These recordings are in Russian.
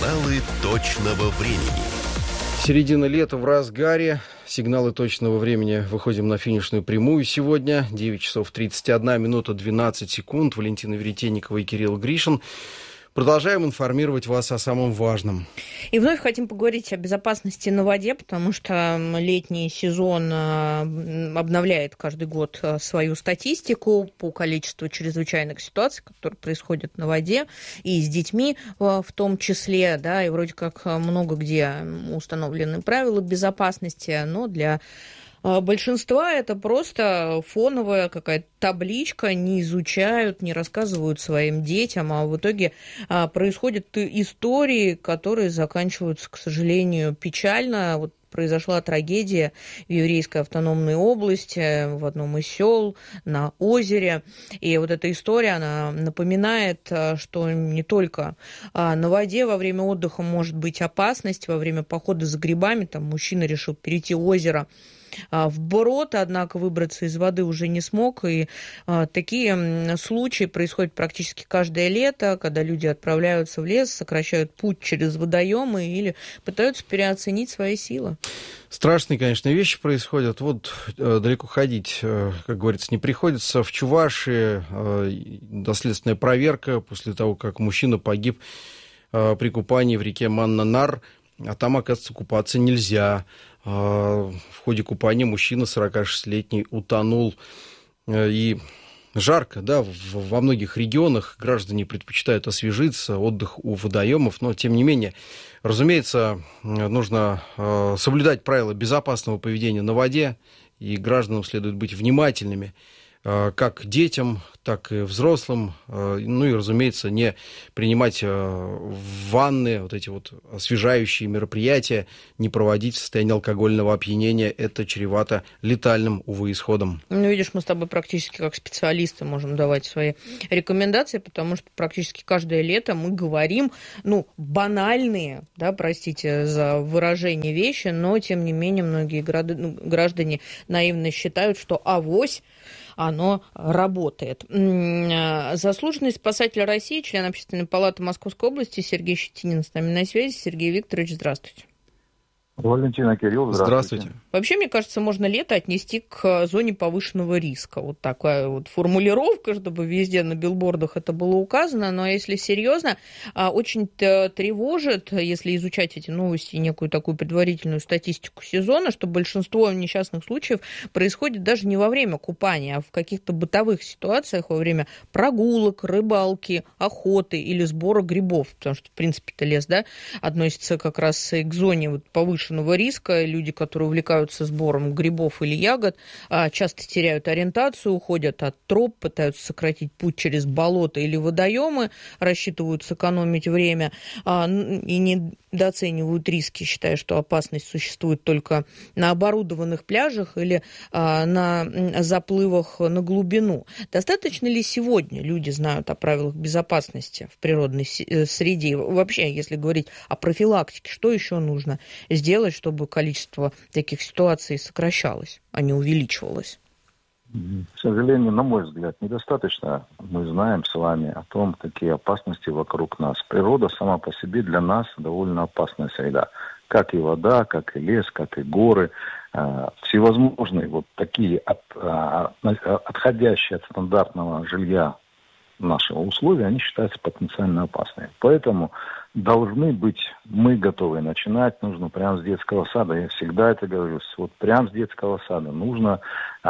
Сигналы точного времени. Середина лета в разгаре. Сигналы точного времени. Выходим на финишную прямую сегодня. 9 часов 31 минута 12 секунд. Валентина Веретенникова и Кирилл Гришин. Продолжаем информировать вас о самом важном. И вновь хотим поговорить о безопасности на воде, потому что летний сезон обновляет каждый год свою статистику по количеству чрезвычайных ситуаций, которые происходят на воде, и с детьми в том числе, да, и вроде как много где установлены правила безопасности, но для большинства это просто фоновая какая-то табличка, не изучают, не рассказывают своим детям, а в итоге происходят истории, которые заканчиваются, к сожалению, печально. Вот произошла трагедия в Еврейской автономной области, в одном из сел, на озере. И вот эта история, она напоминает, что не только на воде во время отдыха может быть опасность, во время похода за грибами, там мужчина решил перейти озеро вброд, однако выбраться из воды уже не смог. И такие случаи происходят практически каждое лето, когда люди отправляются в лес, сокращают путь через водоемы или пытаются переоценить свои силы. Страшные, конечно, вещи происходят. Вот далеко ходить, как говорится, не приходится. В Чувашии доследственная проверка после того, как мужчина погиб при купании в реке Маннанар, а там, оказывается, купаться нельзя. В ходе купания мужчина 46-летний утонул. И жарко, да, во многих регионах граждане предпочитают освежиться, отдых у водоемов, но, тем не менее, разумеется, нужно соблюдать правила безопасного поведения на воде, и гражданам следует быть внимательными как детям, так и взрослым. Ну и, разумеется, не принимать ванны, вот эти вот освежающие мероприятия, не проводить в состоянии алкогольного опьянения. Это чревато летальным, увы, исходом. Ну, видишь, мы с тобой практически как специалисты можем давать свои рекомендации, потому что практически каждое лето мы говорим, банальные, да, простите за выражение, вещи, но, тем не менее, многие граждане наивно считают, что авось оно работает. Заслуженный спасатель России, член Общественной палаты Московской области Сергей Щетинин с нами на связи. Сергей Викторович, здравствуйте. Валентина, Кирилл, здравствуйте. Вообще, мне кажется, можно лето отнести к зоне повышенного риска. Вот такая вот формулировка, чтобы везде на билбордах это было указано. Но если серьезно, очень тревожит, если изучать эти новости, некую такую предварительную статистику сезона, что большинство несчастных случаев происходит даже не во время купания, а в каких-то бытовых ситуациях, во время прогулок, рыбалки, охоты или сбора грибов. Потому что, в принципе, это лес, да, относится как раз и к зоне вот повышенного риска. Люди, которые увлекаются сбором грибов или ягод, часто теряют ориентацию, уходят от троп, пытаются сократить путь через болото или водоемы, рассчитывают сэкономить время и недооценивают риски, считая, что опасность существует только на оборудованных пляжах или на заплывах на глубину. Достаточно ли сегодня люди знают о правилах безопасности в природной среде? Вообще, если говорить о профилактике, что еще нужно сделать, чтобы количество таких ситуаций сокращалось, а не увеличивалось? К сожалению, на мой взгляд, недостаточно мы знаем с вами о том, какие опасности вокруг нас. Природа сама по себе для нас довольно опасная среда. Как и вода, как и лес, как и горы. Всевозможные вот такие отходящие от стандартного жилья нашего условия, они считаются потенциально опасными. Поэтому должны быть мы готовы начинать. Нужно прямо с детского сада. Я всегда это говорю. Вот прямо с детского сада. Нужно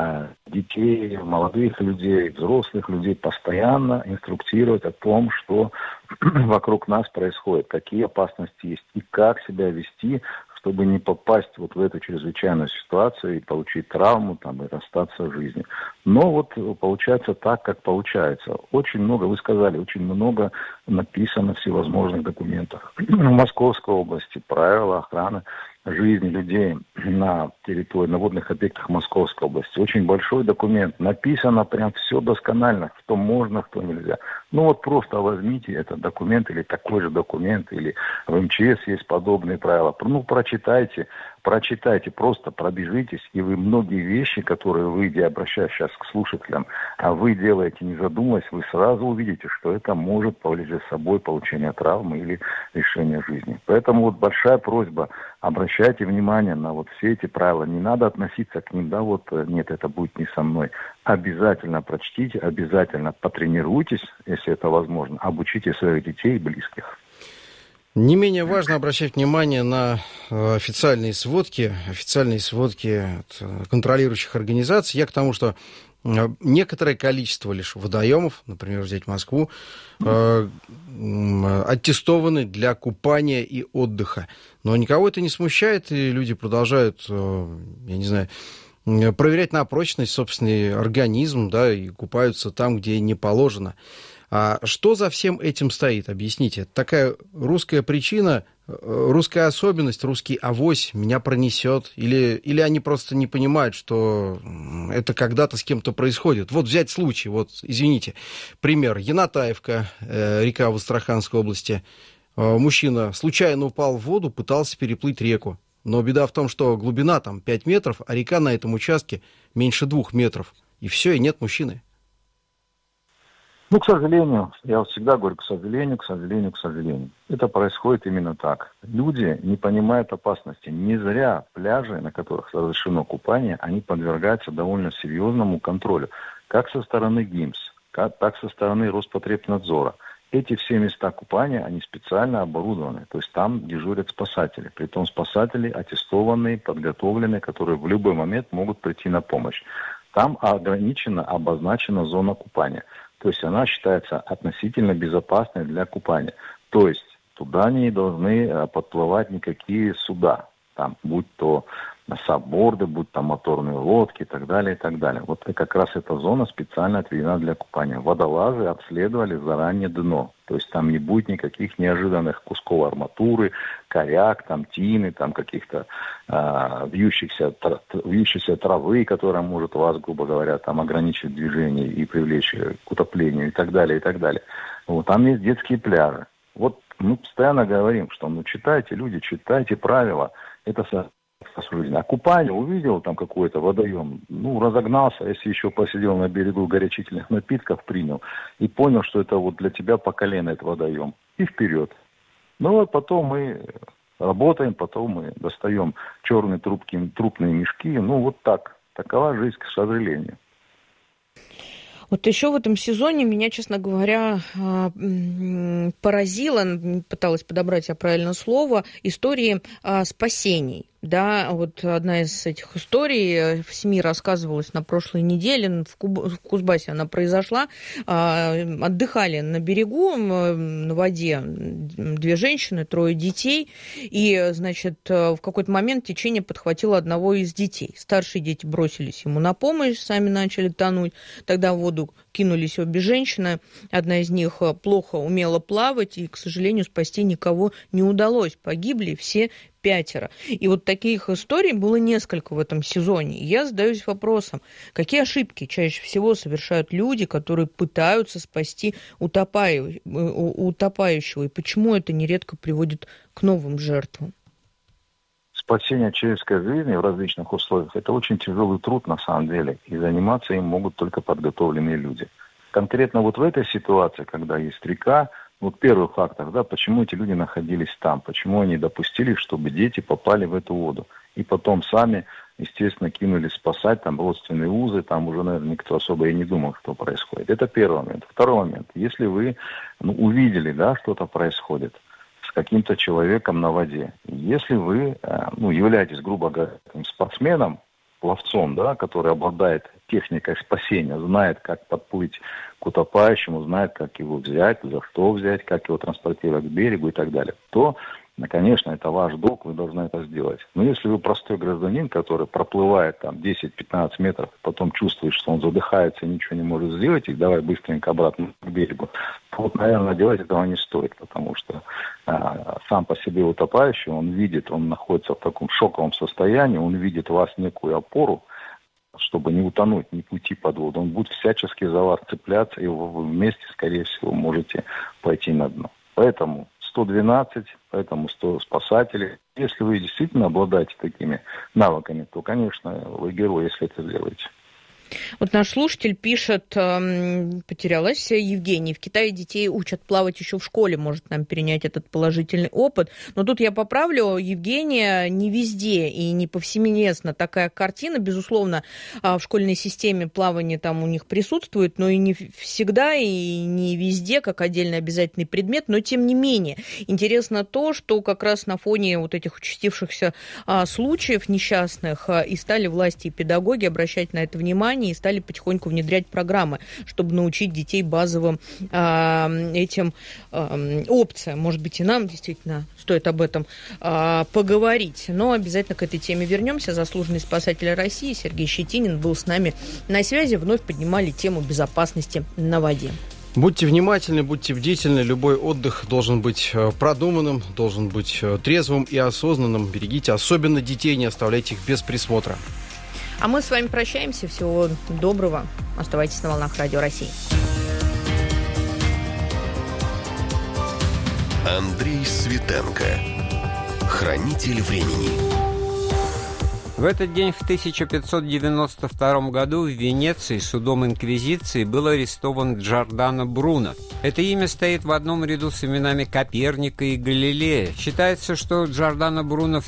детей, молодых людей, взрослых людей постоянно инструктировать о том, что вокруг нас происходит, какие опасности есть и как себя вести, чтобы не попасть вот в эту чрезвычайную ситуацию и получить травму там, и расстаться в жизни. Но вот получается так, как получается. Очень много, вы сказали, очень много написано в всевозможных документах. В Московской области правила охраны жизни людей на территории, на водных объектах Московской области. Очень большой документ. Написано прям все досконально, что можно, что нельзя. Ну вот просто возьмите этот документ или такой же документ, или в МЧС есть подобные правила. Ну, прочитайте, просто пробежитесь, и вы многие вещи, которые вы, я обращаюсь сейчас к слушателям, а вы делаете, не задумываясь, вы сразу увидите, что это может повлечь за собой получение травмы или лишение жизни. Поэтому вот большая просьба, обращайте внимание на вот все эти правила. Не надо относиться к ним, да, вот нет, это будет не со мной. Обязательно прочтите, обязательно потренируйтесь, если это возможно, обучите своих детей и близких. Не менее важно обращать внимание на официальные сводки от контролирующих организаций. Я к тому, что некоторое количество лишь водоемов, например, взять Москву, аттестованы для купания и отдыха. Но никого это не смущает, и люди продолжают, я не знаю, проверять на прочность собственный организм, да, и купаются там, где не положено. А что за всем этим стоит? Объясните. Такая русская причина, русская особенность, русский авось меня пронесет? Или они просто не понимают, что это когда-то с кем-то происходит? Вот взять случай, вот, извините, пример. Янатаевка, река в Астраханской области. Мужчина случайно упал в воду, пытался переплыть реку. Но беда в том, что глубина там 5 метров, а река на этом участке меньше 2 метров. И все, и нет мужчины. Ну, к сожалению, я всегда говорю, к сожалению. Это происходит именно так. Люди не понимают опасности. Не зря пляжи, на которых разрешено купание, они подвергаются довольно серьезному контролю. Как со стороны ГИМС, так со стороны Роспотребнадзора. Эти все места купания, они специально оборудованы. То есть там дежурят спасатели. Притом спасатели аттестованные, подготовленные, которые в любой момент могут прийти на помощь. Там обозначена зона купания. То есть она считается относительно безопасной для купания. То есть туда не должны подплывать никакие суда. Там, будь то сабборды, будь то моторные лодки и так далее, и так далее. Вот как раз эта зона специально отведена для купания. Водолазы обследовали заранее дно. То есть там не будет никаких неожиданных кусков арматуры, коряк, там тины, там каких-то вьющихся травы, которая может вас, грубо говоря, там ограничить движение и привлечь к утоплению и так далее, и так далее. Вот, там есть детские пляжи. Вот мы постоянно говорим, что читайте, люди, читайте правила. Это а купание, увидел там какой-то водоем, разогнался, если еще посидел на берегу горячительных напитков, принял, и понял, что это вот для тебя по колено этот водоем, и вперед. Потом мы работаем, потом мы достаем черные трупные мешки, вот так. Такова жизнь, к сожалению. Вот еще в этом сезоне меня, честно говоря, поразило, пыталась подобрать я правильное слово, истории спасений. Да, вот одна из этих историй в СМИ рассказывалась на прошлой неделе, в Кузбассе она произошла. Отдыхали на берегу, на воде 2 женщины, 3 детей, и, значит, в какой-то момент течение подхватило одного из детей. Старшие дети бросились ему на помощь, сами начали тонуть. Тогда в воду кинулись обе женщины. Одна из них плохо умела плавать, и, к сожалению, спасти никого не удалось. Погибли все 5. И вот таких историй было несколько в этом сезоне. И я задаюсь вопросом, какие ошибки чаще всего совершают люди, которые пытаются спасти утопающего, и почему это нередко приводит к новым жертвам? Спасение человеческой жизни в различных условиях – это очень тяжелый труд на самом деле, и заниматься им могут только подготовленные люди. Конкретно вот в этой ситуации, когда есть река, первый фактор, почему эти люди находились там, почему они допустили, чтобы дети попали в эту воду. И потом сами, естественно, кинулись спасать, там родственные узы, там уже, наверное, никто особо и не думал, что происходит. Это первый момент. Второй момент. Если вы увидели, что-то происходит с каким-то человеком на воде, если вы являетесь, грубо говоря, спортсменом, пловцом, который обладает техникой спасения, знает, как подплыть к утопающему, знает, как его взять, за что взять, как его транспортировать к берегу и так далее, то, конечно, это ваш долг, вы должны это сделать. Но если вы простой гражданин, который проплывает там 10-15 метров, потом чувствует, что он задыхается и ничего не может сделать, и давай быстренько обратно к берегу, то, наверное, делать этого не стоит, потому что сам по себе утопающий, он находится в таком шоковом состоянии, он видит в вас некую опору, чтобы не утонуть, не уйти под воду. Он будет всячески за вас цепляться, и вы вместе, скорее всего, можете пойти на дно. Поэтому 112, поэтому 100 спасателей. Если вы действительно обладаете такими навыками, то, конечно, вы герой, если это сделаете. Вот наш слушатель пишет, потерялась Евгений, в Китае детей учат плавать еще в школе, может нам перенять этот положительный опыт. Но тут я поправлю, Евгения, не везде и не повсеместно такая картина. Безусловно, в школьной системе плавание там у них присутствует, но и не всегда, и не везде, как отдельный обязательный предмет. Но тем не менее, интересно то, что как раз на фоне вот этих участившихся случаев несчастных и стали власти и педагоги обращать на это внимание, и стали потихоньку внедрять программы, чтобы научить детей базовым этим опциям. Может быть, и нам действительно стоит об этом поговорить. Но обязательно к этой теме вернемся. Заслуженный спасатель России Сергей Щетинин был с нами на связи. Вновь поднимали тему безопасности на воде. Будьте внимательны, будьте бдительны. Любой отдых должен быть продуманным, должен быть трезвым и осознанным. Берегите особенно детей, не оставляйте их без присмотра. А мы с вами прощаемся. Всего доброго. Оставайтесь на волнах Радио России. Андрей Светенко. Хранитель времени. В этот день в 1592 году в Венеции судом Инквизиции был арестован Джордано Бруно. Это имя стоит в одном ряду с именами Коперника и Галилея. Считается, что Джордано Бруно в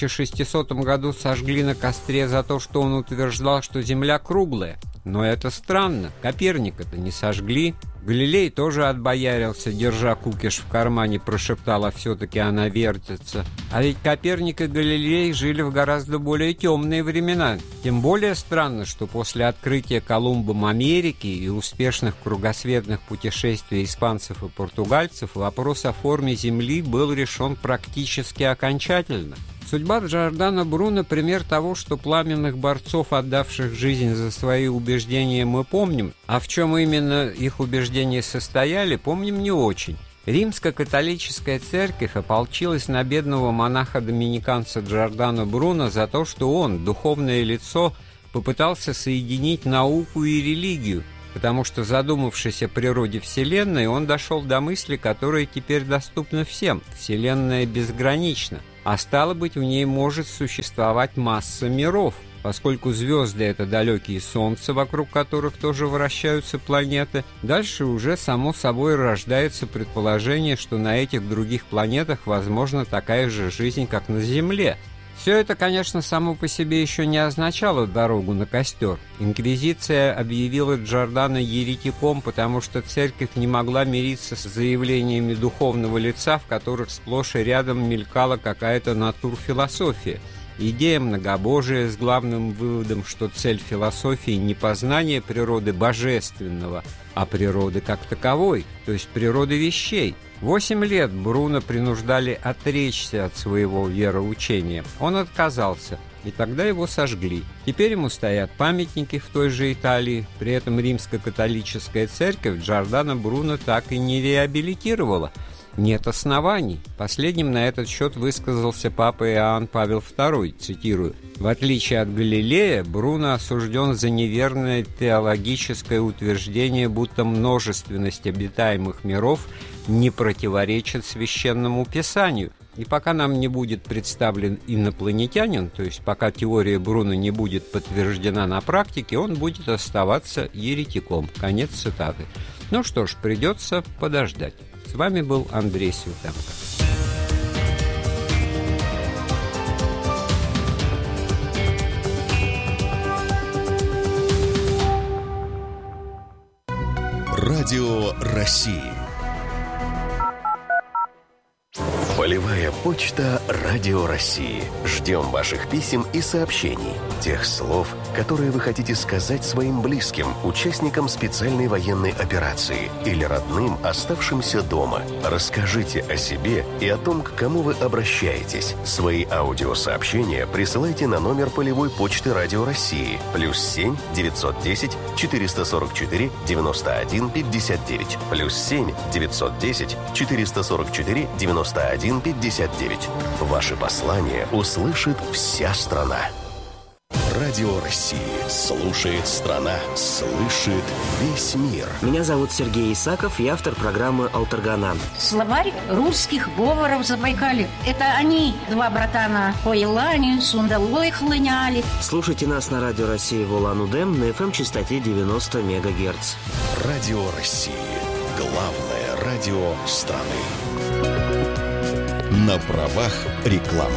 1600 году сожгли на костре за то, что он утверждал, что Земля круглая. Но это странно. Коперника-то не сожгли. Галилей тоже отбоярился, держа кукиш в кармане, прошептал, а все-таки она вертится. А ведь Коперник и Галилей жили в гораздо более темные времена. Тем более странно, что после открытия Колумбом Америки и успешных кругосветных путешествий испанцев и португальцев вопрос о форме Земли был решен практически окончательно. Судьба Джордано Бруно – пример того, что пламенных борцов, отдавших жизнь за свои убеждения, мы помним, а в чем именно их убеждения состояли, помним не очень. Римско-католическая церковь ополчилась на бедного монаха-доминиканца Джордано Бруно за то, что он, духовное лицо, попытался соединить науку и религию, потому что, задумавшись о природе Вселенной, он дошел до мысли, которая теперь доступна всем – Вселенная безгранична. А стало быть, в ней может существовать масса миров, поскольку звезды — это далекие солнца, вокруг которых тоже вращаются планеты. Дальше уже само собой рождается предположение, что на этих других планетах возможна такая же жизнь, как на Земле. Все это, конечно, само по себе еще не означало дорогу на костер. Инквизиция объявила Джордано еретиком, потому что церковь не могла мириться с заявлениями духовного лица, в которых сплошь и рядом мелькала какая-то натурфилософия. Идея многобожия с главным выводом, что цель философии не познание природы божественного, а природы как таковой, то есть природы вещей. 8 лет Бруно принуждали отречься от своего вероучения. Он отказался, и тогда его сожгли. Теперь ему стоят памятники в той же Италии. При этом римско-католическая церковь Джордано Бруно так и не реабилитировала. Нет оснований. Последним на этот счет высказался папа Иоанн Павел II, цитирую: «В отличие от Галилея, Бруно осужден за неверное теологическое утверждение, будто множественность обитаемых миров не противоречит священному писанию. И пока нам не будет представлен инопланетянин, то есть пока теория Бруно не будет подтверждена на практике, он будет оставаться еретиком». Конец цитаты. Ну что ж, придется подождать. С вами был Андрей Светенко. Радио России. Полевая почта Радио России. Ждем ваших писем и сообщений. Тех слов, которые вы хотите сказать своим близким, участникам специальной военной операции или родным, оставшимся дома. Расскажите о себе и о том, к кому вы обращаетесь. Свои аудиосообщения присылайте на номер полевой почты Радио России +7 910 444 91 59 +7 910 444 91 59. Ваши послания услышит вся страна. Радио России. Слушает страна, слышит весь мир. Меня зовут Сергей Исаков, я автор программы «Алтаргана». Словарь русских говоров Забайкалья. Это они, два братана, по Елане, сундалой хлыняли. Слушайте нас на Радио России в Улан-Удэ на FM-частоте 90 МГц. Радио России. Главное радио страны. На правах рекламы.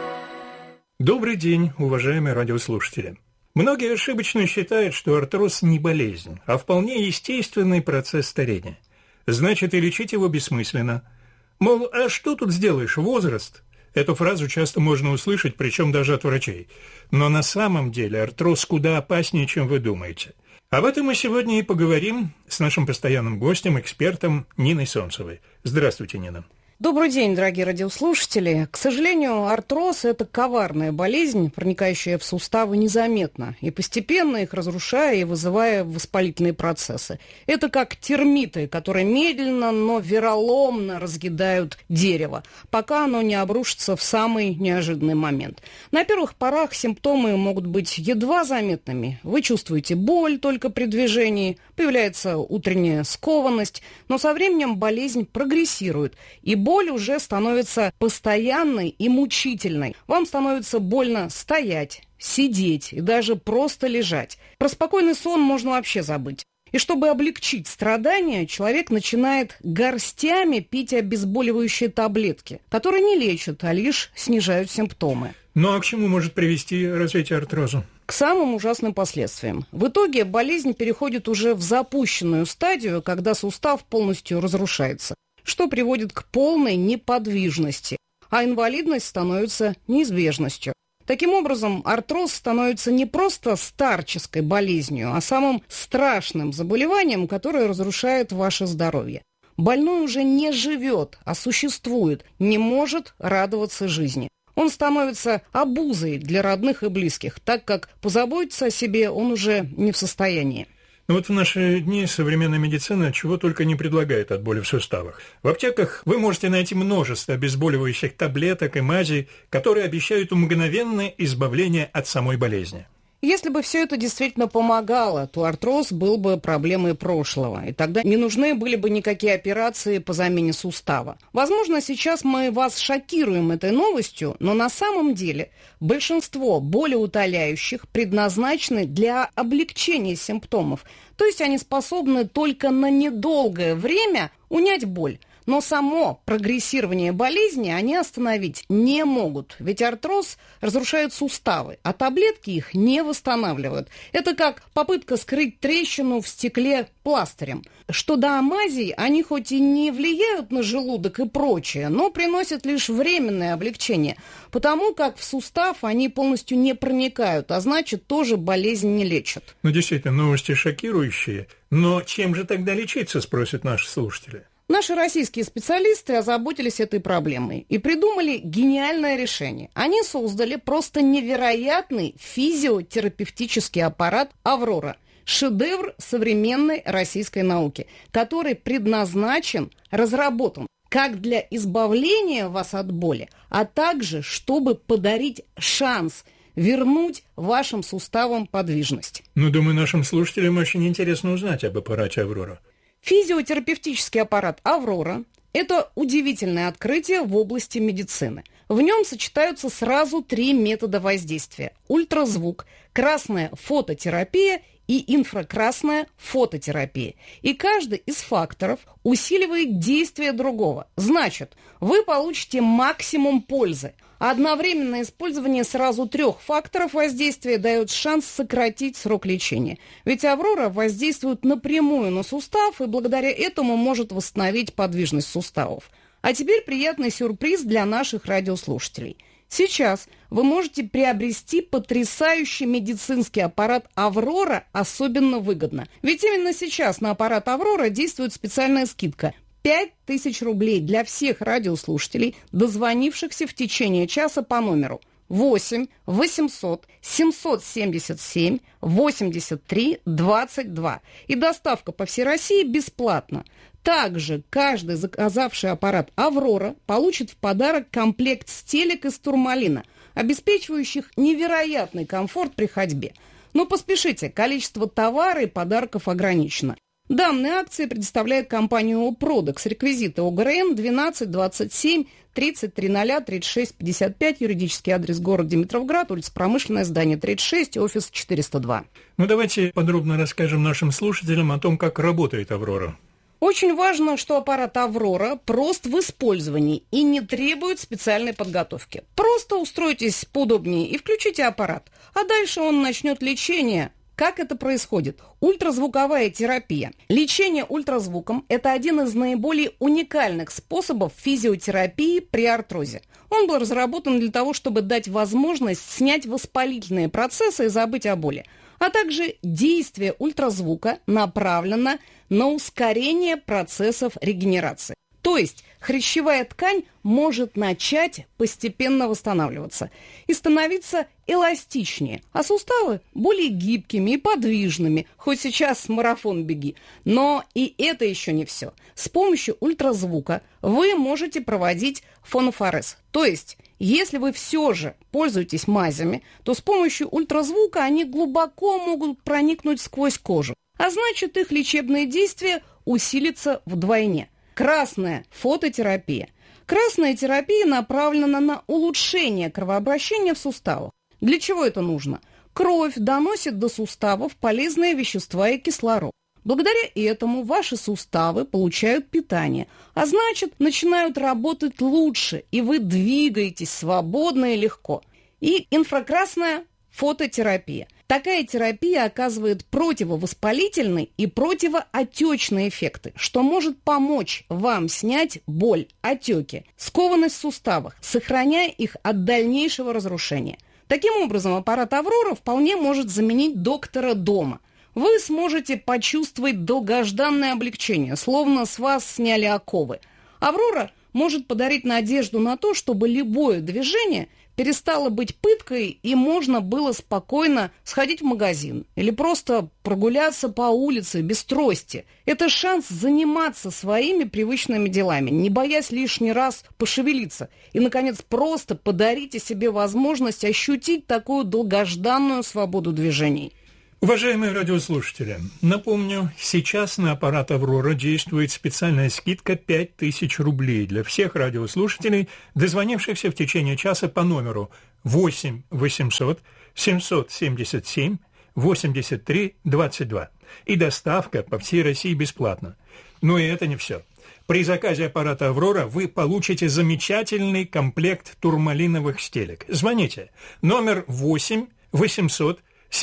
Добрый день, уважаемые радиослушатели. Многие ошибочно считают, что артроз не болезнь, а вполне естественный процесс старения. Значит, и лечить его бессмысленно. Мол, а что тут сделаешь, возраст? Эту фразу часто можно услышать, причем даже от врачей. Но на самом деле артроз куда опаснее, чем вы думаете. Об этом мы сегодня и поговорим с нашим постоянным гостем, экспертом Ниной Солнцевой. Здравствуйте, Нина. Добрый день, дорогие радиослушатели. К сожалению, артроз – это коварная болезнь, проникающая в суставы незаметно и постепенно их разрушая и вызывая воспалительные процессы. Это как термиты, которые медленно, но вероломно разъедают дерево, пока оно не обрушится в самый неожиданный момент. На первых порах симптомы могут быть едва заметными. Вы чувствуете боль только при движении, появляется утренняя скованность, но со временем болезнь прогрессирует, и боль уже становится постоянной и мучительной. Вам становится больно стоять, сидеть и даже просто лежать. Про спокойный сон можно вообще забыть. И чтобы облегчить страдания, человек начинает горстями пить обезболивающие таблетки, которые не лечат, а лишь снижают симптомы. Ну а к чему может привести развитие артроза? К самым ужасным последствиям. В итоге болезнь переходит уже в запущенную стадию, когда сустав полностью разрушается, что приводит к полной неподвижности, а инвалидность становится неизбежностью. Таким образом, артроз становится не просто старческой болезнью, а самым страшным заболеванием, которое разрушает ваше здоровье. Больной уже не живет, а существует, не может радоваться жизни. Он становится обузой для родных и близких, так как позаботиться о себе он уже не в состоянии. Ну вот в наши дни современная медицина чего только не предлагает от боли в суставах. В аптеках вы можете найти множество обезболивающих таблеток и мазей, которые обещают мгновенное избавление от самой болезни. Если бы все это действительно помогало, то артроз был бы проблемой прошлого, и тогда не нужны были бы никакие операции по замене сустава. Возможно, сейчас мы вас шокируем этой новостью, но на самом деле большинство болеутоляющих предназначены для облегчения симптомов, то есть они способны только на недолгое время унять боль. Но само прогрессирование болезни они остановить не могут, ведь артроз разрушает суставы, а таблетки их не восстанавливают. Это как попытка скрыть трещину в стекле пластырем. Что до мазей, они хоть и не влияют на желудок и прочее, но приносят лишь временное облегчение, потому как в сустав они полностью не проникают, а значит, тоже болезнь не лечат. Ну, действительно, новости шокирующие. Но чем же тогда лечиться, спросят наши слушатели. Наши российские специалисты озаботились этой проблемой и придумали гениальное решение. Они создали просто невероятный физиотерапевтический аппарат «Аврора». Шедевр современной российской науки, который разработан как для избавления вас от боли, а также чтобы подарить шанс вернуть вашим суставам подвижность. Ну, думаю, нашим слушателям очень интересно узнать об аппарате «Аврора». Физиотерапевтический аппарат «Аврора» – это удивительное открытие в области медицины. В нем сочетаются сразу 3 метода воздействия – ультразвук, красная фототерапия и инфракрасная фототерапия. И каждый из факторов усиливает действие другого. Значит, вы получите максимум пользы. А одновременное использование сразу 3 факторов воздействия дает шанс сократить срок лечения. Ведь «Аврора» воздействует напрямую на сустав и благодаря этому может восстановить подвижность суставов. А теперь приятный сюрприз для наших радиослушателей. Сейчас вы можете приобрести потрясающий медицинский аппарат «Аврора» особенно выгодно. Ведь именно сейчас на аппарат «Аврора» действует специальная скидка – 5000 рублей для всех радиослушателей, дозвонившихся в течение часа по номеру 8 800 777 83 22. И доставка по всей России бесплатна. Также каждый заказавший аппарат «Аврора» получит в подарок комплект стелек из турмалина, обеспечивающих невероятный комфорт при ходьбе. Но поспешите, количество товара и подарков ограничено. Данные акции предоставляет компания «Опродекс». Реквизиты ОГРН 12 27 33 00 36 55, юридический адрес город Димитровград, улица Промышленная, здание 36, офис 402. Ну, давайте подробно расскажем нашим слушателям о том, как работает «Аврора». Очень важно, что аппарат «Аврора» прост в использовании и не требует специальной подготовки. Просто устройтесь поудобнее и включите аппарат, а дальше он начнет лечение. Как это происходит? Ультразвуковая терапия. Лечение ультразвуком – это один из наиболее уникальных способов физиотерапии при артрозе. Он был разработан для того, чтобы дать возможность снять воспалительные процессы и забыть о боли. А также действие ультразвука направлено на ускорение процессов регенерации. То есть хрящевая ткань может начать постепенно восстанавливаться и становиться эластичнее, а суставы более гибкими и подвижными, хоть сейчас марафон беги. Но и это еще не все. С помощью ультразвука вы можете проводить фонофорез. То есть, если вы все же пользуетесь мазями, то с помощью ультразвука они глубоко могут проникнуть сквозь кожу, а значит, их лечебное действие усилится вдвойне. Красная фототерапия. Красная терапия направлена на улучшение кровообращения в суставах. Для чего это нужно? Кровь доносит до суставов полезные вещества и кислород. Благодаря этому ваши суставы получают питание, а значит, начинают работать лучше, и вы двигаетесь свободно и легко. И инфракрасная фототерапия. Такая терапия оказывает противовоспалительные и противоотечные эффекты, что может помочь вам снять боль, отеки, скованность в суставах, сохраняя их от дальнейшего разрушения. Таким образом, аппарат «Аврора» вполне может заменить доктора дома. Вы сможете почувствовать долгожданное облегчение, словно с вас сняли оковы. «Аврора» может подарить надежду на то, чтобы любое движение перестало быть пыткой, и можно было спокойно сходить в магазин или просто прогуляться по улице без трости. Это шанс заниматься своими привычными делами, не боясь лишний раз пошевелиться. И, наконец, просто подарите себе возможность ощутить такую долгожданную свободу движений. Уважаемые радиослушатели, напомню, сейчас на аппарат «Аврора» действует специальная скидка 5000 рублей для всех радиослушателей, дозвонившихся в течение часа по номеру 8 800 777 83 22. И доставка по всей России бесплатна. Но и это не все. При заказе аппарата «Аврора» вы получите замечательный комплект турмалиновых стелек. Звоните. Номер 8 800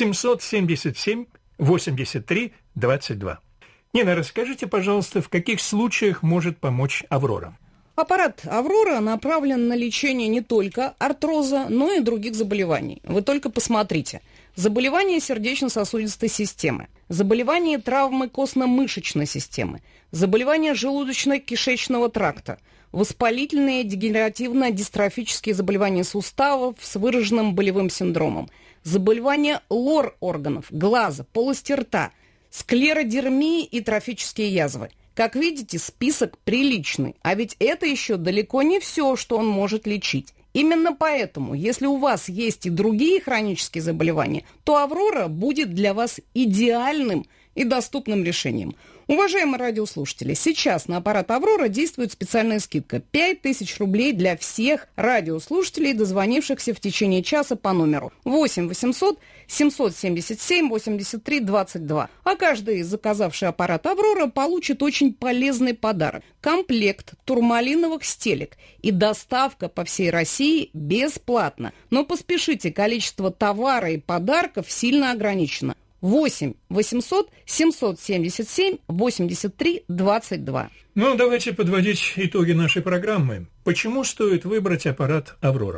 777 83 22. Нина, расскажите, пожалуйста, в каких случаях может помочь «Аврора»? Аппарат «Аврора» направлен на лечение не только артроза, но и других заболеваний. Вы только посмотрите. Заболевания сердечно-сосудистой системы, заболевания и травмы костно-мышечной системы, заболевания желудочно-кишечного тракта, воспалительные дегенеративно-дистрофические заболевания суставов с выраженным болевым синдромом, заболевания лор-органов, глаза, полости рта, склеродермии и трофические язвы. Как видите, список приличный, а ведь это еще далеко не все, что он может лечить. Именно поэтому, если у вас есть и другие хронические заболевания, то «Аврора» будет для вас идеальным и доступным решением. Уважаемые радиослушатели, сейчас на аппарат «Аврора» действует специальная скидка 5000 рублей для всех радиослушателей, дозвонившихся в течение часа по номеру 8 800 777 83 22. А каждый, заказавший аппарат «Аврора», получит очень полезный подарок – комплект турмалиновых стелек и доставка по всей России бесплатно. Но поспешите, количество товара и подарков сильно ограничено. 8 800 777 83 22. Ну, давайте подводить итоги нашей программы. Почему стоит выбрать аппарат «Аврора»?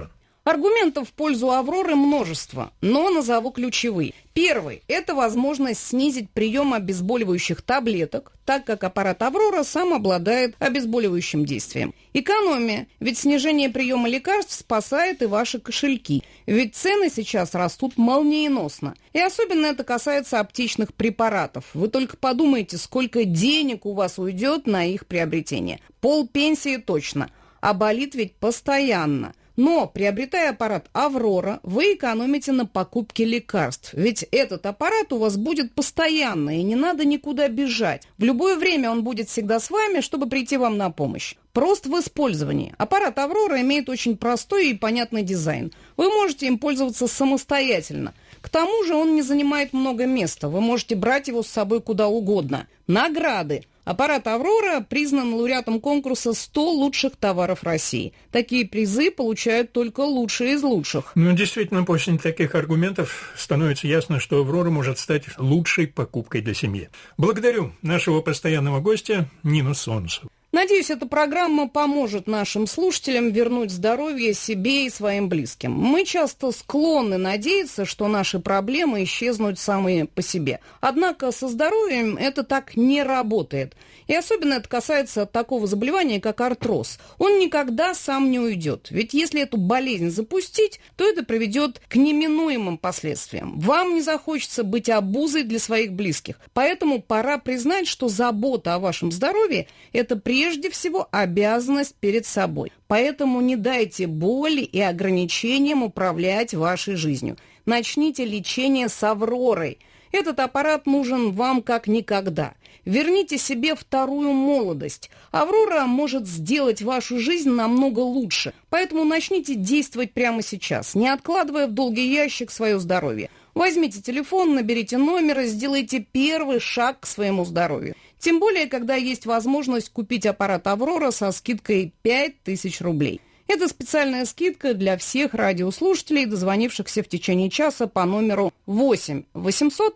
Аргументов в пользу «Авроры» множество, но назову ключевые. Первый – это возможность снизить прием обезболивающих таблеток, так как аппарат «Аврора» сам обладает обезболивающим действием. Экономия, ведь снижение приема лекарств спасает и ваши кошельки, ведь цены сейчас растут молниеносно. И особенно это касается аптечных препаратов. Вы только подумайте, сколько денег у вас уйдет на их приобретение. Полпенсии точно, а болит ведь постоянно. Но, приобретая аппарат «Аврора», вы экономите на покупке лекарств. Ведь этот аппарат у вас будет постоянно, и не надо никуда бежать. В любое время он будет всегда с вами, чтобы прийти вам на помощь. Прост в использовании. Аппарат «Аврора» имеет очень простой и понятный дизайн. Вы можете им пользоваться самостоятельно. К тому же он не занимает много места. Вы можете брать его с собой куда угодно. Награды. Аппарат «Аврора» признан лауреатом конкурса 100 лучших товаров России. Такие призы получают только лучшие из лучших. Ну, действительно, после таких аргументов становится ясно, что «Аврора» может стать лучшей покупкой для семьи. Благодарю нашего постоянного гостя Нину Солнцеву. Надеюсь, эта программа поможет нашим слушателям вернуть здоровье себе и своим близким. Мы часто склонны надеяться, что наши проблемы исчезнут сами по себе. Однако со здоровьем это так не работает. И особенно это касается такого заболевания, как артроз. Он никогда сам не уйдет. Ведь если эту болезнь запустить, то это приведет к неминуемым последствиям. Вам не захочется быть обузой для своих близких. Поэтому пора признать, что забота о вашем здоровье – это прежде всего обязанность перед собой. Поэтому не дайте боли и ограничениям управлять вашей жизнью. Начните лечение с «Авророй». Этот аппарат нужен вам как никогда. Верните себе вторую молодость. «Аврора» может сделать вашу жизнь намного лучше. Поэтому начните действовать прямо сейчас, не откладывая в долгий ящик свое здоровье. Возьмите телефон, наберите номер и сделайте первый шаг к своему здоровью. Тем более, когда есть возможность купить аппарат «Аврора» со скидкой 5000 рублей. Это специальная скидка для всех радиослушателей, дозвонившихся в течение часа по номеру 8 800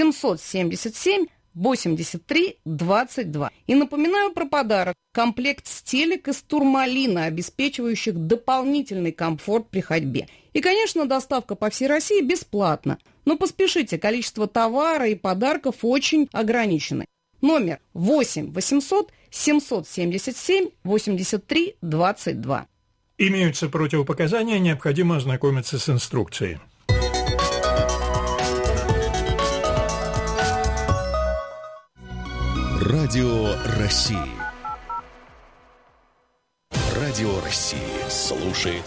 777 83 22. И напоминаю про подарок. Комплект стелек из турмалина, обеспечивающих дополнительный комфорт при ходьбе. И, конечно, доставка по всей России бесплатна. Но поспешите, количество товара и подарков очень ограничено. Номер 8 800 777 83 22. Имеются противопоказания, необходимо ознакомиться с инструкцией. Радио России. Радио России слушает.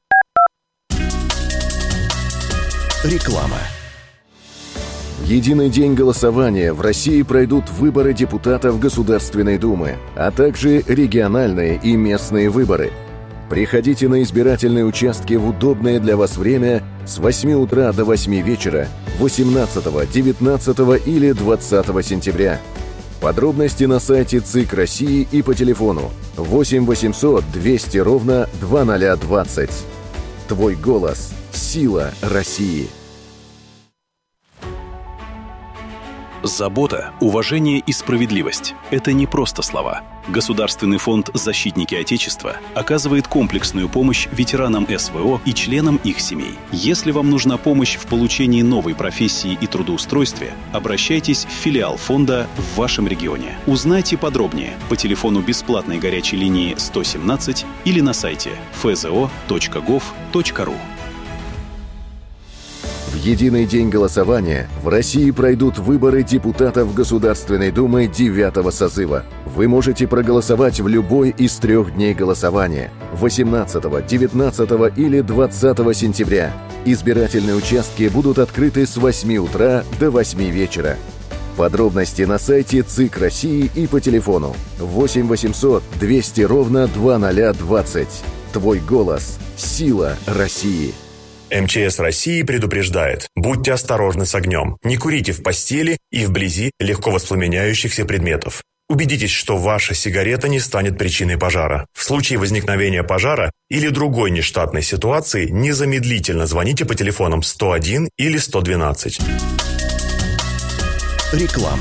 Реклама. В единый день голосования в России пройдут выборы депутатов Государственной Думы, а также региональные и местные выборы. Приходите на избирательные участки в удобное для вас время с 8 утра до 8 вечера 18, 19 или 20 сентября. Подробности на сайте ЦИК России и по телефону 8 800 200 ровно 2020. Твой голос – сила России. Забота, уважение и справедливость – это не просто слова. Государственный фонд «Защитники Отечества» оказывает комплексную помощь ветеранам СВО и членам их семей. Если вам нужна помощь в получении новой профессии и трудоустройстве, обращайтесь в филиал фонда в вашем регионе. Узнайте подробнее по телефону бесплатной горячей линии 117 или на сайте fzo.gov.ru. В единый день голосования в России пройдут выборы депутатов Государственной Думы 9-го созыва. Вы можете проголосовать в любой из 3 дней голосования – 18, 19 или 20 сентября. Избирательные участки будут открыты с 8 утра до 8 вечера. Подробности на сайте ЦИК России и по телефону 8 800 200 ровно 2020. Твой голос – сила России. МЧС России предупреждает: будьте осторожны с огнем, не курите в постели и вблизи легко воспламеняющихся предметов. Убедитесь, что ваша сигарета не станет причиной пожара. В случае возникновения пожара или другой нештатной ситуации незамедлительно звоните по телефонам 101 или 112. Реклама.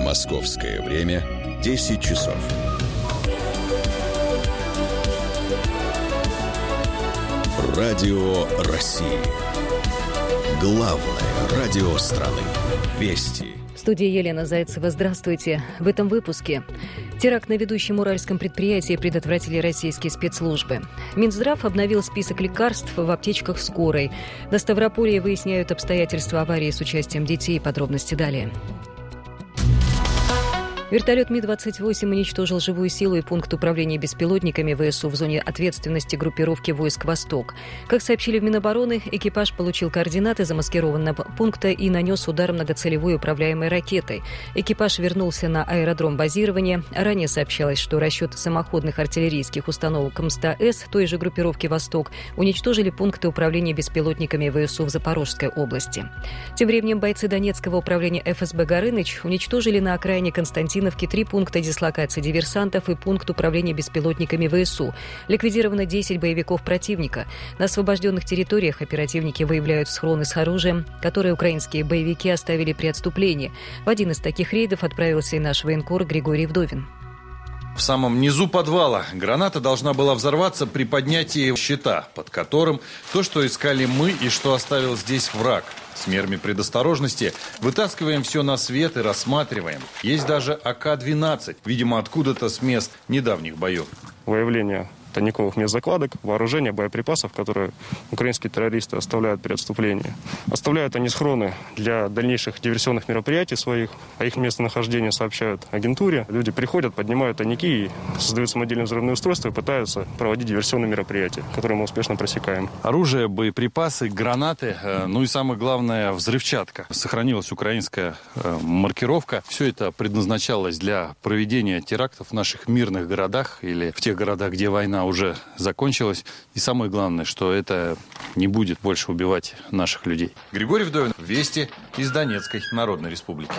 Московское время 10 часов. Радио России. Главное радио страны. Вести. В студии Елена Зайцева. Здравствуйте. В этом выпуске. Теракт на ведущем уральском предприятии предотвратили российские спецслужбы. Минздрав обновил список лекарств в аптечках скорой. На Ставрополье выясняют обстоятельства аварии с участием детей. Подробности далее. Вертолет Ми-28 уничтожил живую силу и пункт управления беспилотниками ВСУ в зоне ответственности группировки войск «Восток». Как сообщили в Минобороны, экипаж получил координаты замаскированного пункта и нанес удар многоцелевой управляемой ракетой. Экипаж вернулся на аэродром базирования. Ранее сообщалось, что расчет самоходных артиллерийских установок МСТА-С той же группировки «Восток» уничтожили пункты управления беспилотниками ВСУ в Запорожской области. Тем временем бойцы Донецкого управления ФСБ «Горыныч» уничтожили на окраине Константиновки 3 пункта дислокации диверсантов и пункт управления беспилотниками ВСУ. Ликвидировано 10 боевиков противника. На освобожденных территориях оперативники выявляют схроны с оружием, которые украинские боевики оставили при отступлении. В один из таких рейдов отправился и наш военкор Григорий Вдовин. В самом низу подвала граната должна была взорваться при поднятии щита, под которым то, что искали мы и что оставил здесь враг. С мерами предосторожности вытаскиваем все на свет и рассматриваем. Есть даже АК-12, видимо, откуда-то с мест недавних боев. Выявление тайниковых мест закладок, вооружения, боеприпасов, которые украинские террористы оставляют при отступлении. Оставляют они схроны для дальнейших диверсионных мероприятий своих, о их местонахождении сообщают агентуре. Люди приходят, поднимают тайники и создают самодельные взрывные устройства и пытаются проводить диверсионные мероприятия, которые мы успешно пресекаем. Оружие, боеприпасы, гранаты, ну и самое главное, взрывчатка. Сохранилась украинская маркировка. Все это предназначалось для проведения терактов в наших мирных городах или в тех городах, где война уже закончилась. И самое главное, что это не будет больше убивать наших людей. Григорий Вдовин, Вести из Донецкой Народной Республики.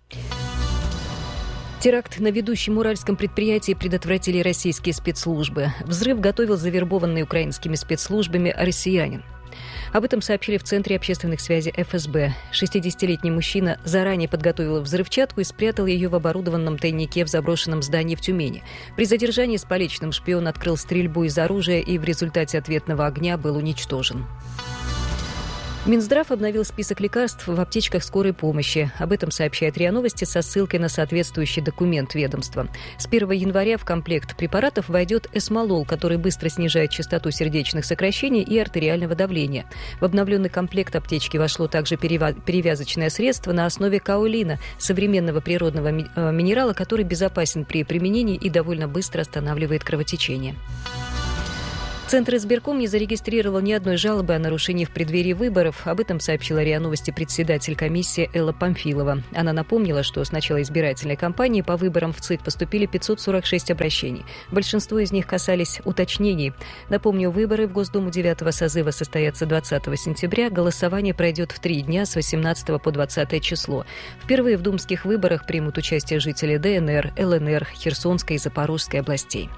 Теракт на ведущем уральском предприятии предотвратили российские спецслужбы. Взрыв готовил завербованный украинскими спецслужбами россиянин. Об этом сообщили в Центре общественных связей ФСБ. 60-летний мужчина заранее подготовил взрывчатку и спрятал ее в оборудованном тайнике в заброшенном здании в Тюмени. При задержании с поличным шпион открыл стрельбу из оружия и в результате ответного огня был уничтожен. Минздрав обновил список лекарств в аптечках скорой помощи. Об этом сообщает РИА Новости со ссылкой на соответствующий документ ведомства. С 1 января в комплект препаратов войдет эсмолол, который быстро снижает частоту сердечных сокращений и артериального давления. В обновленный комплект аптечки вошло также перевязочное средство на основе каолина, современного природного минерала, который безопасен при применении и довольно быстро останавливает кровотечение. Центр избирком не зарегистрировал ни одной жалобы о нарушении в преддверии выборов. Об этом сообщила РИА Новости председатель комиссии Элла Памфилова. Она напомнила, что с начала избирательной кампании по выборам в ЦИК поступили 546 обращений. Большинство из них касались уточнений. Напомню, выборы в Госдуму 9-го созыва состоятся 20 сентября. Голосование пройдет в 3 дня с 18 по 20 число. Впервые в думских выборах примут участие жители ДНР, ЛНР, Херсонской и Запорожской областей.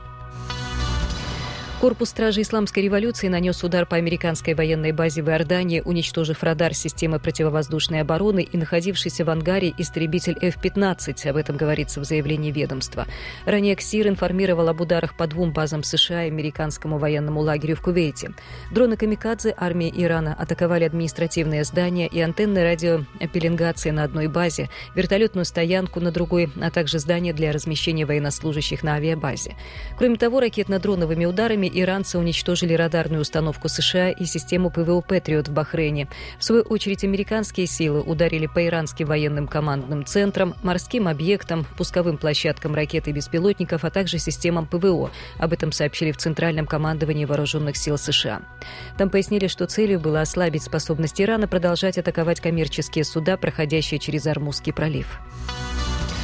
Корпус стражей исламской революции нанес удар по американской военной базе в Иордании, уничтожив радар системы противовоздушной обороны и находившийся в ангаре истребитель F-15. Об этом говорится в заявлении ведомства. Ранее КСИР информировал об ударах по 2 базам США и американскому военному лагерю в Кувейте. Дроны «Камикадзе» армии Ирана атаковали административные здания и антенны радиопеленгации на одной базе, вертолетную стоянку на другой, а также здание для размещения военнослужащих на авиабазе. Кроме того, ракетно-дроновыми ударами иранцы уничтожили радарную установку США и систему ПВО «Патриот» в Бахрейне. В свою очередь, американские силы ударили по иранским военным командным центрам, морским объектам, пусковым площадкам ракет и беспилотников, а также системам ПВО. Об этом сообщили в Центральном командовании Вооруженных сил США. Там пояснили, что целью было ослабить способность Ирана продолжать атаковать коммерческие суда, проходящие через Ормузский пролив.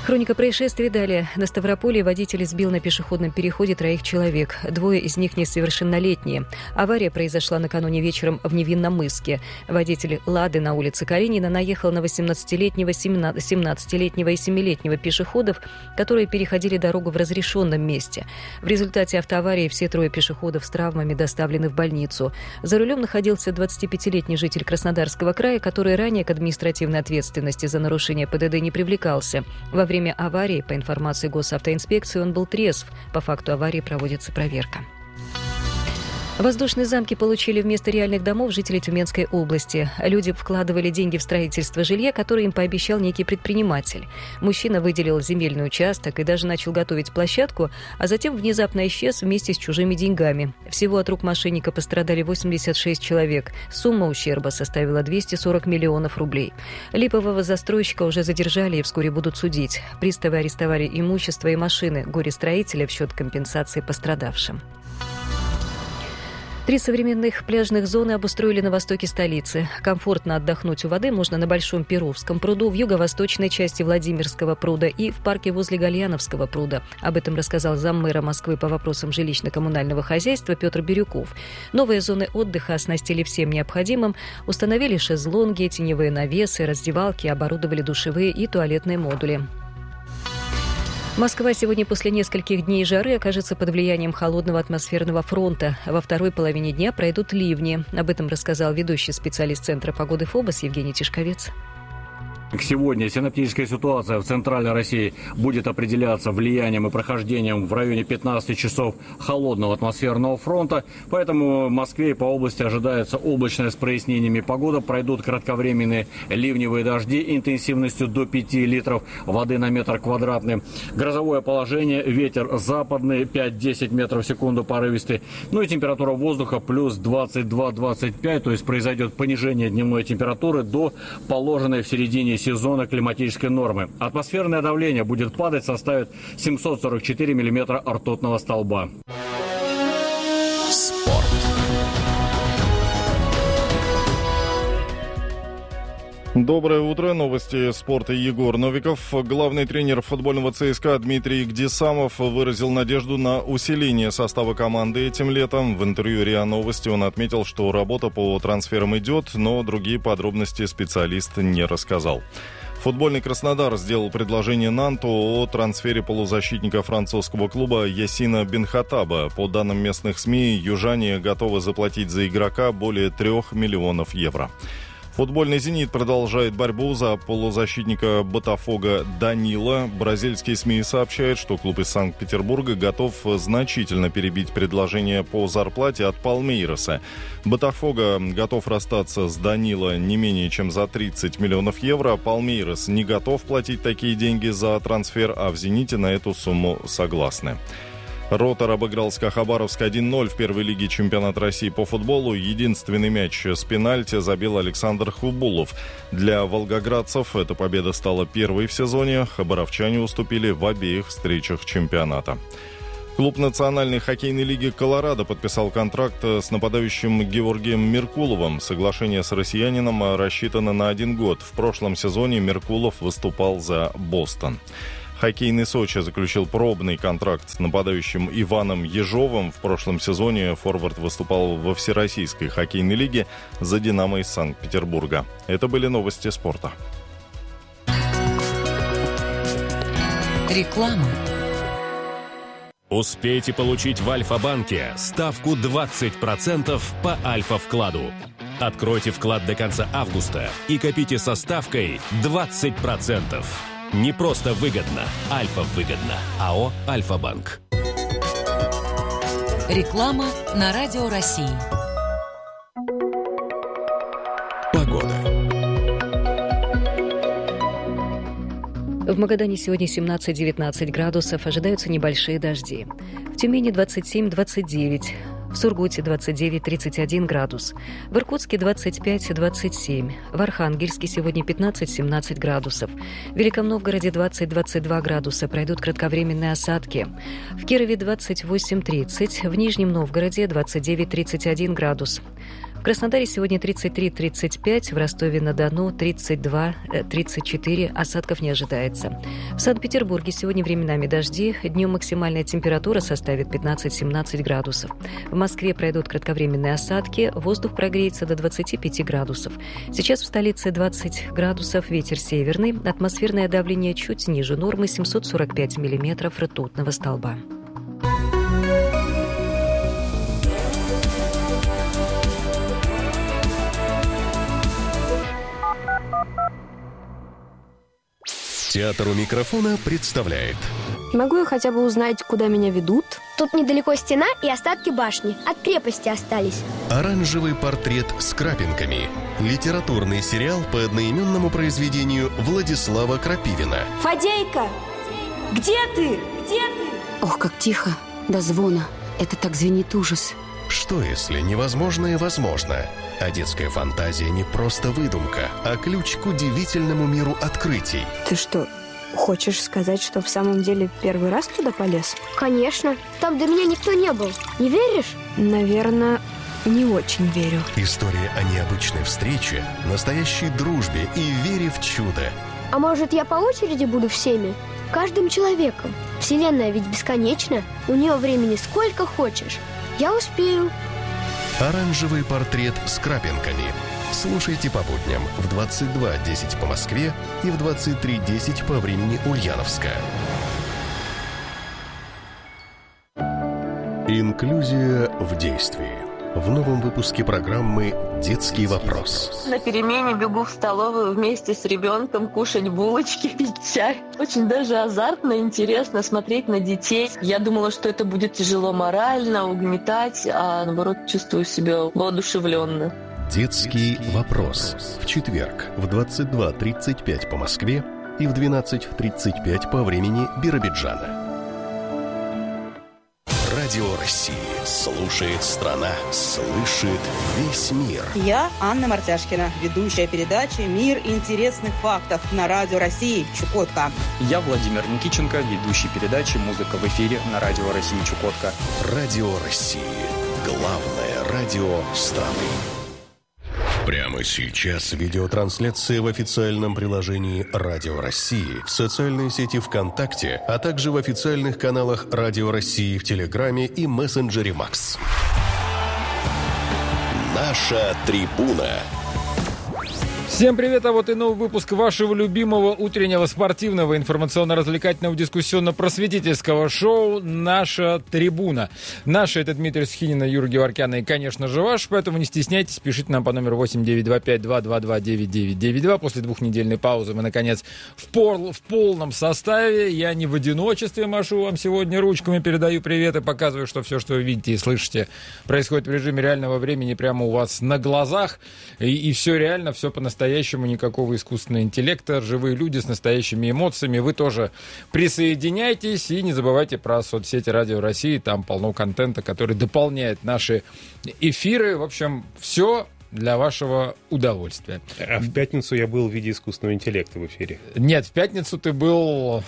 Хроника происшествия далее. На Ставрополе водитель сбил на пешеходном переходе 3 человек. 2 из них несовершеннолетние. Авария произошла накануне вечером в Невинномысске. Водитель «Лады» на улице Калинина наехал на 18-летнего, 17-летнего и 7-летнего пешеходов, которые переходили дорогу в разрешенном месте. В результате автоаварии все 3 пешеходов с травмами доставлены в больницу. За рулем находился 25-летний житель Краснодарского края, который ранее к административной ответственности за нарушение ПДД не привлекался. Во время аварии, по информации госавтоинспекции, он был трезв. По факту аварии проводится проверка. Воздушные замки получили вместо реальных домов жители Тюменской области. Люди вкладывали деньги в строительство жилья, которое им пообещал некий предприниматель. Мужчина выделил земельный участок и даже начал готовить площадку, а затем внезапно исчез вместе с чужими деньгами. Всего от рук мошенника пострадали 86 человек. Сумма ущерба составила 240 миллионов рублей. Липового застройщика уже задержали и вскоре будут судить. Приставы арестовали имущество и машины горе-строителя в счет компенсации пострадавшим. 3 современных пляжных зоны обустроили на востоке столицы. Комфортно отдохнуть у воды можно на Большом Перовском пруду, в юго-восточной части Владимирского пруда и в парке возле Гальяновского пруда. Об этом рассказал заммэра Москвы по вопросам жилищно-коммунального хозяйства Петр Бирюков. Новые зоны отдыха оснастили всем необходимым, установили шезлонги, теневые навесы, раздевалки, оборудовали душевые и туалетные модули. Москва сегодня после нескольких дней жары окажется под влиянием холодного атмосферного фронта. Во второй половине дня пройдут ливни. Об этом рассказал ведущий специалист Центра погоды ФОБОС Евгений Тишковец. Сегодня синоптическая ситуация в Центральной России будет определяться влиянием и прохождением в районе 15 часов холодного атмосферного фронта. Поэтому в Москве и по области ожидается облачная с прояснениями погода. Пройдут кратковременные ливневые дожди интенсивностью до 5 литров воды на метр квадратный. Грозовое положение, ветер западный 5-10 метров в секунду порывистый. Ну и температура воздуха плюс 22-25, то есть произойдет понижение дневной температуры до положенной в середине сезона климатической нормы. Атмосферное давление будет падать, составит 744 миллиметра ртутного столба. Спорт. Доброе утро. Новости спорта. Егор Новиков. Главный тренер футбольного ЦСКА Дмитрий Гдисамов выразил надежду на усиление состава команды этим летом. В интервью РИА Новости он отметил, что работа по трансферам идет, но другие подробности специалист не рассказал. Футбольный Краснодар сделал предложение Нанту о трансфере полузащитника французского клуба Ясина Бенхатаба. По данным местных СМИ, южане готовы заплатить за игрока более 3 миллионов евро. Футбольный «Зенит» продолжает борьбу за полузащитника Ботафога Данила. Бразильские СМИ сообщают, что клуб из Санкт-Петербурга готов значительно перебить предложение по зарплате от Палмейроса. Ботафога готов расстаться с Данила не менее чем за 30 миллионов евро. Палмейрос не готов платить такие деньги за трансфер, а в «Зените» на эту сумму согласны. Ротор обыграл СКА Хабаровск 1-0 в первой лиге чемпионата России по футболу. Единственный мяч с пенальти забил Александр Хубулов. Для волгоградцев эта победа стала первой в сезоне. Хабаровчане уступили в обеих встречах чемпионата. Клуб Национальной хоккейной лиги «Колорадо» подписал контракт с нападающим Георгием Меркуловым. Соглашение с россиянином рассчитано на 1 год. В прошлом сезоне Меркулов выступал за «Бостон». Хоккейный Сочи заключил пробный контракт с нападающим Иваном Ежовым. В прошлом сезоне форвард выступал во Всероссийской хоккейной лиге за «Динамо» из Санкт-Петербурга. Это были новости спорта. Реклама. Успейте получить в Альфа-банке ставку 20% по Альфа-вкладу. Откройте вклад до конца августа и копите со ставкой 20%. Не просто выгодно, Альфа-выгодно. АО «Альфа-банк». Реклама на Радио России. Погода. В Магадане сегодня 17-19 градусов, ожидаются небольшие дожди. В Тюмени 27-29, в Сургуте 29-31 градус, в Иркутске 25-27, в Архангельске сегодня 15-17 градусов, в Великом Новгороде 20-22 градуса, пройдут кратковременные осадки, в Кирове 28-30, в Нижнем Новгороде 29-31 градус, В Краснодаре сегодня 33-35, в Ростове-на-Дону 32-34, осадков не ожидается. В Санкт-Петербурге сегодня временами дожди, днем максимальная температура составит 15-17 градусов. В Москве пройдут кратковременные осадки, воздух прогреется до 25 градусов. Сейчас в столице 20 градусов, ветер северный, атмосферное давление чуть ниже нормы 745 миллиметров ртутного столба. Театр у микрофона представляет. Могу я хотя бы узнать, куда меня ведут? Тут недалеко стена и остатки башни. От крепости остались. Оранжевый портрет с крапинками. Литературный сериал по одноименному произведению Владислава Крапивина. Фадейка! Где ты? Где ты? Ох, как тихо, до звона. Это так звенит ужас. Что, если невозможное возможно? А детская фантазия не просто выдумка, а ключ к удивительному миру открытий. Ты что, хочешь сказать, что в самом деле первый раз туда полез? Конечно. Там до меня никто не был. Не веришь? Наверное, не очень верю. История о необычной встрече, настоящей дружбе и вере в чудо. А может, я по очереди буду всеми? Каждым человеком. Вселенная ведь бесконечна. У нее времени сколько хочешь. Я успею. Оранжевый портрет с крапинками. Слушайте по будням в 22:10 по Москве и в 23:10 по времени Ульяновска. Инклюзия в действии. В новом выпуске программы «Детский вопрос». На перемене бегу в столовую вместе с ребенком кушать булочки, пить чай. Очень даже азартно, интересно смотреть на детей. Я думала, что это будет тяжело морально, угнетать, а наоборот чувствую себя воодушевленно. «Детский вопрос». В четверг в 22:35 по Москве и в 12:35 по времени Биробиджана. Радио России. Слушает страна. Слышит весь мир. Я Анна Мартяшкина, ведущая передачи «Мир интересных фактов» на Радио России Чукотка. Я Владимир Никиченко, ведущий передачи «Музыка в эфире» на Радио России Чукотка. Радио России. Главное радио страны. Прямо сейчас видеотрансляция в официальном приложении Радио России, в социальной сети ВКонтакте, а также в официальных каналах Радио России в Телеграме и мессенджере Макс. Наша трибуна. Всем привет, а вот и новый выпуск вашего любимого утреннего спортивного информационно-развлекательного дискуссионно-просветительского шоу «Наша трибуна». Наша — это Дмитрий Сухинин, Юра Геворкян и, конечно же, ваш, поэтому не стесняйтесь, пишите нам по номеру 8925-222-9992. После двухнедельной паузы мы, наконец, в полном составе. Я не в одиночестве машу вам сегодня ручками, передаю привет и показываю, что все, что вы видите и слышите, происходит в режиме реального времени прямо у вас на глазах. И все реально, все по-настоящему. Никакого искусственного интеллекта, живые люди с настоящими эмоциями. Вы тоже присоединяйтесь и не забывайте про соцсети Радио России. Там полно контента, который дополняет наши эфиры. В общем, все для вашего удовольствия. А в пятницу я был в виде искусственного интеллекта в эфире. Нет, в пятницу ты был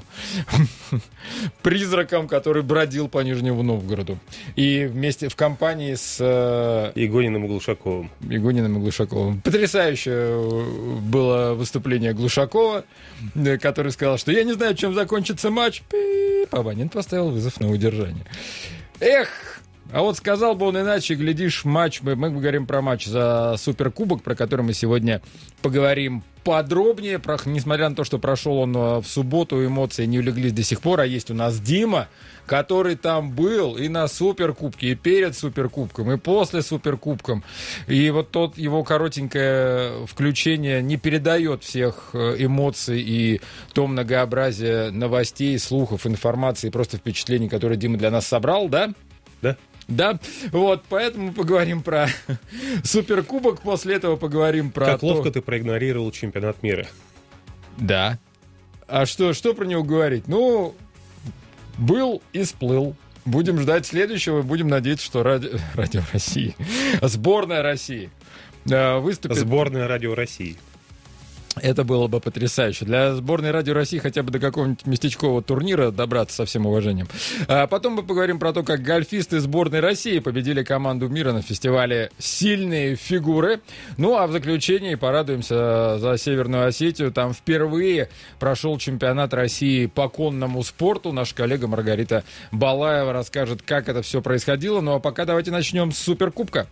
призраком, который бродил по Нижнему Новгороду. И вместе в компании с Игониным и Глушаковым. Потрясающее было выступление Глушакова, который сказал, что я не знаю, чем закончится матч. Абонент поставил вызов на удержание. Эх! А вот сказал бы он иначе, глядишь, матч, мы говорим про матч за Суперкубок, про который мы сегодня поговорим подробнее. Несмотря на то, что прошел он в субботу, эмоции не улеглись до сих пор, а есть у нас Дима, который там был и на Суперкубке, и перед Суперкубком, и после Суперкубком. И вот тот его коротенькое включение не передает всех эмоций и то многообразие новостей, слухов, информации, просто впечатлений, которые Дима для нас собрал, да? Да. Да, вот, поэтому поговорим про Суперкубок, после этого поговорим про... Как ловко ты проигнорировал чемпионат мира. Да. А что про него говорить? Ну, был и сплыл. Будем ждать следующего, будем надеяться, что Радио России, сборная России выступит... Сборная Радио России. Это было бы потрясающе. Для сборной Радио России хотя бы до какого-нибудь местечкового турнира добраться, со всем уважением. А потом мы поговорим про то, как гольфисты сборной России победили команду мира на фестивале «Сильные фигуры». Ну, а в заключении порадуемся за Северную Осетию. Там впервые прошел чемпионат России по конному спорту. Наша коллега Маргарита Балаева расскажет, как это все происходило. Ну, а пока давайте начнем с Суперкубка.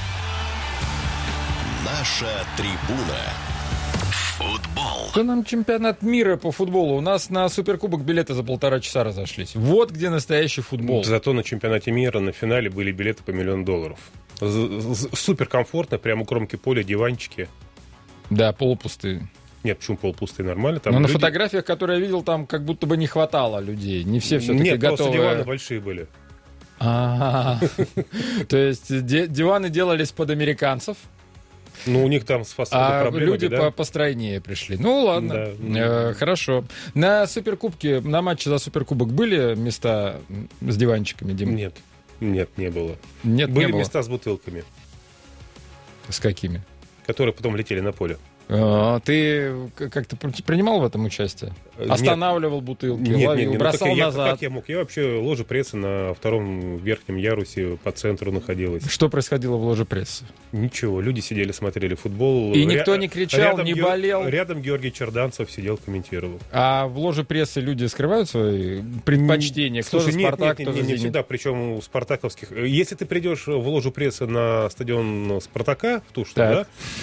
Наша трибуна. Футбол. Что нам чемпионат мира по футболу? У нас на Суперкубок билеты за 1,5 часа разошлись. Вот где настоящий футбол. Зато на чемпионате мира на финале были билеты по $1 миллион. Супер комфортно, прямо у кромки поля, диванчики. Да, полупустые. Нет, почему полупустые, нормально. Там но люди... на фотографиях, которые я видел, там как будто бы не хватало людей. Не все все-таки Нет, готовы. Нет, просто диваны большие были. То есть диваны делались под американцев. Ну, у них там с фасадом проблемы, люди да? постройнее пришли. Ну, ладно, да. Хорошо. На Суперкубке, на матче за Суперкубок были места с диванчиками, Дим? Нет, не было. Нет, были не было. места с бутылками. С какими? Которые потом летели на поле. Ты как-то принимал в этом участие? Останавливал бутылки, ловил, бросал назад? Как я мог? Я вообще ложе прессы на втором верхнем ярусе по центру находилась. Что происходило в ложе прессы? Ничего, люди сидели, смотрели футбол. И никто не кричал, не болел? Рядом Георгий Черданцев сидел, комментировал. А в ложе прессы люди скрывают свои предпочтения? Кто за «Спартак», кто за «Зенит»? Не всегда, причем у спартаковских. Если ты придешь в ложу прессы на стадион «Спартака», в Тушино, да,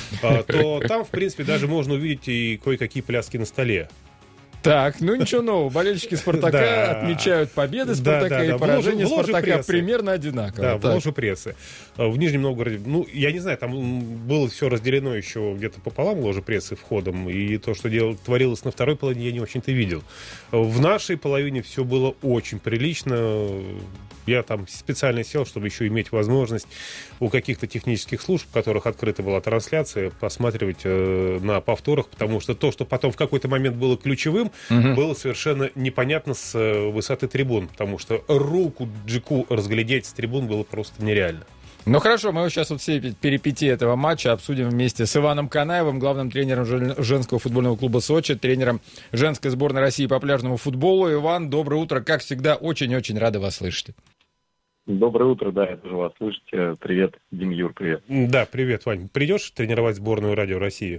то там, в принципе, даже можно увидеть и кое-какие пляски на столе. Так, ну ничего нового. Болельщики «Спартака» отмечают победы «Спартака» и поражения «Спартака» примерно одинаково. Да, в ложе прессы. В Нижнем Новгороде, ну, я не знаю, там было все разделено еще где-то пополам ложе прессы входом, и то, что творилось на второй половине, я не очень-то видел. В нашей половине все было очень прилично. Я там специально сел, чтобы еще иметь возможность у каких-то технических служб, у которых открыта была трансляция, посматривать на повторах, потому что то, что потом в какой-то момент было ключевым, было совершенно непонятно с высоты трибун, потому что руку Джику разглядеть с трибун было просто нереально. Ну хорошо, мы сейчас вот все перипетии этого матча обсудим вместе с Иваном Канаевым, главным тренером женского футбольного клуба «Сочи», тренером женской сборной России по пляжному футболу. Иван, доброе утро. Как всегда, очень-очень рады вас слышать. Доброе утро, да, я тоже вас слышать. Привет, Дим, Юр, привет. Да, привет, Вань. Придешь тренировать сборную Радио России?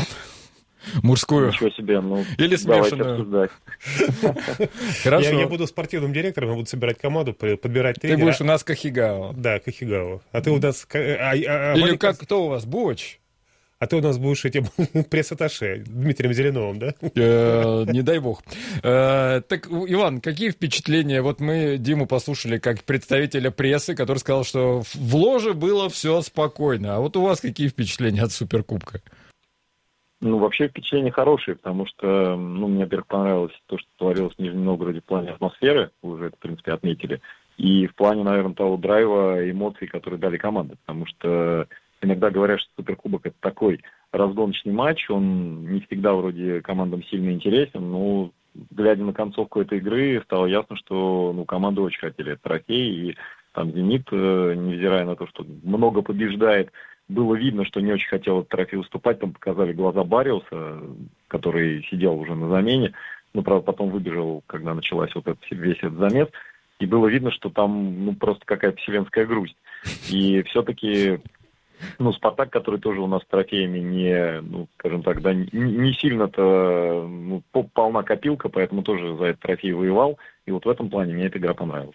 Мужскую. Ничего себе, ну, или смешанную. Хорошо. Я буду спортивным директором, я буду собирать команду, подбирать тренера. Ты будешь у нас Кахигао. Да, Кахигао. А ты у нас... Или как, кто у вас, Буч? А ты у нас будешь этим пресс-атташе Дмитрием Зеленовым, да? Не дай бог. Так, Иван, какие впечатления? Вот мы Диму послушали как представителя прессы, который сказал, что в ложе было все спокойно. А вот у вас какие впечатления от Суперкубка? Ну, вообще впечатления хорошие, потому что, ну, мне, во-первых, понравилось то, что творилось в Нижнем Новгороде в плане атмосферы, вы уже это, в принципе, отметили, и в плане, наверное, того драйва, эмоций, которые дали команды, потому что иногда говорят, что Суперкубок — это такой разгоночный матч, он не всегда вроде командам сильно интересен, но, глядя на концовку этой игры, стало ясно, что, ну, команды очень хотели этот трофей, и там «Зенит», невзирая на то, что много побеждает, было видно, что не очень хотел этот трофей уступать. Там показали глаза Барриуса, который сидел уже на замене. Но, правда, потом выбежал, когда началась вот весь этот замес. И было видно, что там, ну, просто какая-то вселенская грусть. И все-таки, ну, «Спартак», который тоже у нас с трофеями не, ну, скажем так, да, не сильно-то, ну, полна копилка, поэтому тоже за этот трофей воевал. И вот в этом плане мне эта игра понравилась.